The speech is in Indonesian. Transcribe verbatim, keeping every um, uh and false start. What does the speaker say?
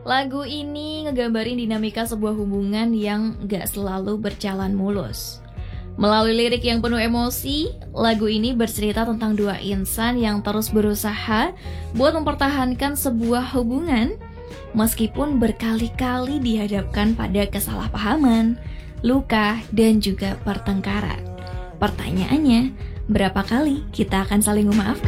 Lagu ini ngegambarin dinamika sebuah hubungan yang gak selalu berjalan mulus. Melalui lirik yang penuh emosi, lagu ini bercerita tentang dua insan yang terus berusaha buat mempertahankan sebuah hubungan meskipun berkali-kali dihadapkan pada kesalahpahaman, luka, dan juga pertengkaran. Pertanyaannya, berapa kali kita akan saling memaafkan?